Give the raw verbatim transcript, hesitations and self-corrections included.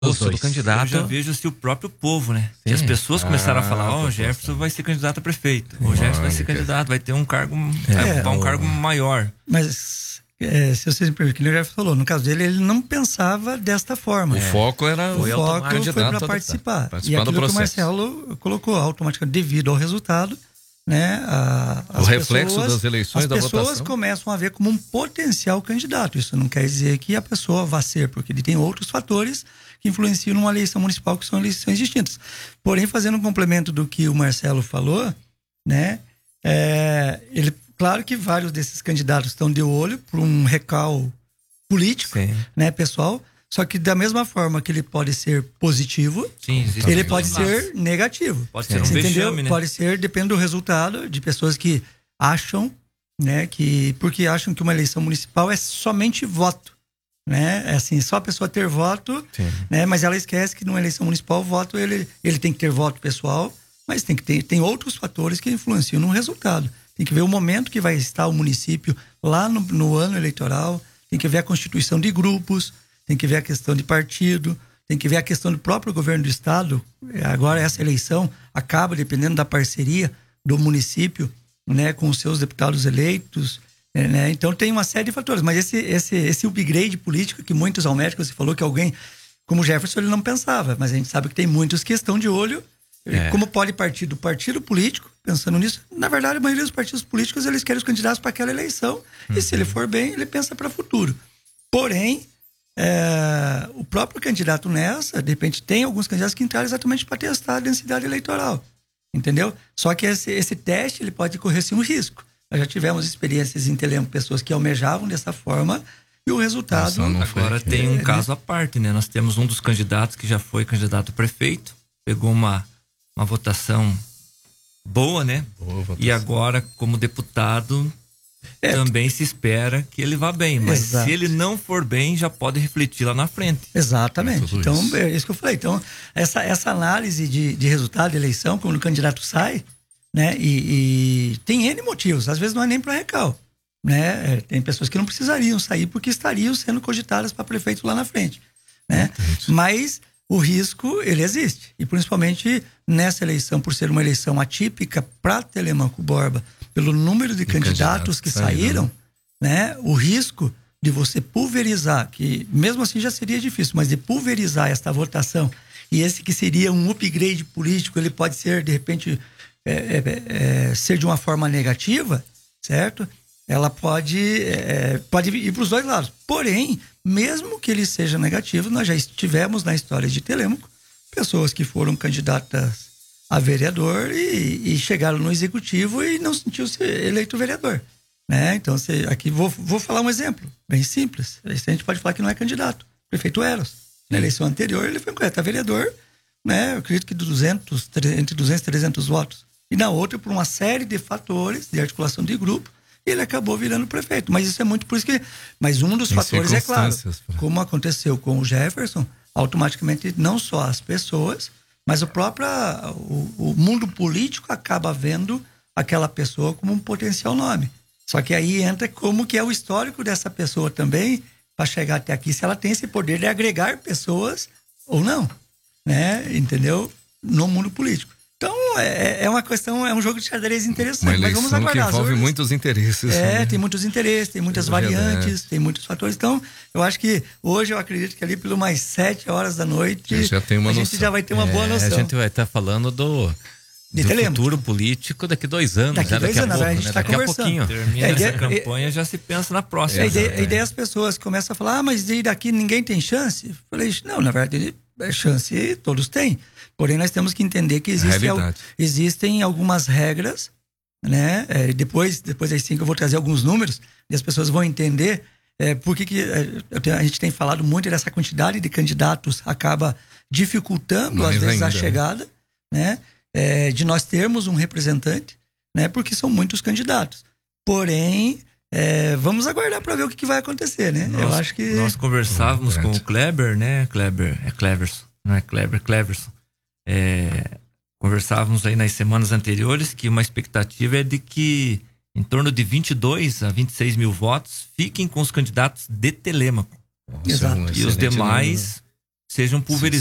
Os dois. Candidato. Eu já vejo se o próprio povo, né? Que as pessoas começaram ah, a falar, ó, oh, o Jefferson vai ser candidato a prefeito. O Jefferson vai ser candidato, vai ter um cargo, é, vai ocupar um o... cargo maior. Mas, é, se vocês me permitem, o Jefferson falou, no caso dele, ele não pensava desta forma. O é. foco era o foco foi para participar. E aquilo que o Marcelo colocou automaticamente, devido ao resultado, né? A, o reflexo pessoas, das eleições, da votação. As pessoas começam a ver como um potencial candidato. Isso não quer dizer que a pessoa vá ser, porque ele tem outros fatores que influenciam numa eleição municipal, que são eleições distintas. Porém, fazendo um complemento do que o Marcelo falou, né? É, ele, claro que vários desses candidatos estão de olho por um recal político, Sim. né, pessoal. Só que da mesma forma que ele pode ser positivo, Sim, ele pode ser negativo. Pode ser um vexame, entendeu? Né? Pode ser, depende do resultado, de pessoas que acham, né, que porque acham que uma eleição municipal é somente voto, né? É assim, só a pessoa ter voto, né? Mas ela esquece que numa eleição municipal o voto ele ele tem que ter voto pessoal, mas tem que ter tem outros fatores que influenciam no resultado. Tem que ver o momento que vai estar o município lá no, no ano eleitoral, tem que ver a constituição de grupos, tem que ver a questão de partido, tem que ver a questão do próprio governo do estado. Agora essa eleição acaba dependendo da parceria do município, né, com os seus deputados eleitos, né? Então tem uma série de fatores, mas esse, esse, esse upgrade político que muitos alméticos, você falou que alguém como Jefferson ele não pensava, mas a gente sabe que tem muitos que estão de olho, é. como pode partir do partido político, pensando nisso. Na verdade, a maioria dos partidos políticos eles querem os candidatos para aquela eleição, uhum. e se ele for bem, ele pensa para o futuro. Porém, É, o próprio candidato nessa, de repente, tem alguns candidatos que entraram exatamente para testar a densidade eleitoral, entendeu? Só que esse, esse teste, ele pode correr sim um risco. Nós já tivemos experiências em Telêmaco, pessoas que almejavam dessa forma e o resultado... Nossa, agora foi. Tem um é, caso né? à parte, né? Nós temos um dos candidatos que já foi candidato a prefeito, pegou uma, uma votação boa, né? Boa votação. E agora, como deputado... É, também se espera que ele vá bem, mas exato. Se ele não for bem, já pode refletir lá na frente. Exatamente. Então, isso. é isso que eu falei. Então, essa, essa análise de, de resultado de eleição, quando o candidato sai, né, e, e tem N motivos, às vezes não é nem para recal, né? É, tem pessoas que não precisariam sair porque estariam sendo cogitadas para prefeito lá na frente, né? Mas o risco, ele existe. E principalmente nessa eleição, por ser uma eleição atípica para Telêmaco Borba, pelo número de, de candidatos, candidatos que saíram, saíram, né? O risco de você pulverizar, que mesmo assim já seria difícil, mas de pulverizar esta votação, e esse que seria um upgrade político, ele pode ser, de repente, é, é, é, ser de uma forma negativa, certo? Ela pode, é, pode ir para os dois lados. Porém, mesmo que ele seja negativo, nós já tivemos na história de Telêmaco pessoas que foram candidatas a vereador e, e chegaram no executivo e não sentiu-se eleito vereador, né? Então, você, aqui vou, vou falar um exemplo bem simples. A gente pode falar que não é candidato. O prefeito Eros, na eleição anterior, ele foi candidato a vereador, né? Eu acredito que duzentos, entre duzentos e trezentos votos. E na outra, por uma série de fatores de articulação de grupo, ele acabou virando prefeito. Mas isso é muito por isso que... Mas um dos Tem fatores é claro, como aconteceu com o Jefferson, automaticamente não só as pessoas, mas o próprio o, o mundo político acaba vendo aquela pessoa como um potencial nome. Só que aí entra como que é o histórico dessa pessoa também para chegar até aqui, se ela tem esse poder de agregar pessoas ou não, né? Entendeu? No mundo político. Então, é, é uma questão, é um jogo de xadrez interessante. Uma eleição mas vamos aguardar. Que envolve muitos interesses. É, né? Tem muitos interesses, tem muitas é variantes, tem muitos fatores. Então, eu acho que hoje eu acredito que ali pelo mais sete horas da noite já tem uma a noção. gente já vai ter uma é, boa noção. A gente vai estar falando do, do futuro político daqui dois anos. Daqui já, dois daqui anos, a pouco, a gente está né? conversando. Termina é, essa é, campanha, é, já se pensa na próxima. É, e daí as pessoas começam a falar, ah, mas daqui ninguém tem chance? Eu falei, não, na verdade, chance todos têm. Porém, nós temos que entender que existe al- existem algumas regras, né? É, depois, depois das cinco eu vou trazer alguns números e as pessoas vão entender é, por que, que é, a gente tem falado muito dessa quantidade de candidatos acaba dificultando, Mais às vezes, ainda, a chegada, né? É, de nós termos um representante, né? Porque são muitos candidatos. Porém, é, vamos aguardar para ver o que, que vai acontecer, né? Nós, eu acho que... Nós conversávamos com o Kleber, né? Kleber, é Cleverson, não é Kleber, Cleverson. É, conversávamos aí nas semanas anteriores que uma expectativa é de que em torno de vinte e dois a vinte e seis mil votos fiquem com os candidatos de Telêmaco. Exato. E os demais sejam pulverizados.